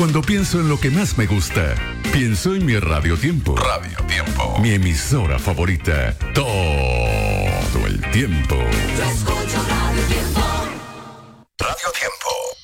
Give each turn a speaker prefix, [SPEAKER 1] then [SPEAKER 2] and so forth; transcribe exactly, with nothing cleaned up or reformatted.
[SPEAKER 1] Cuando pienso en lo que más me gusta, pienso en mi Radio Tiempo. Radio Tiempo. Mi emisora favorita. Todo el tiempo.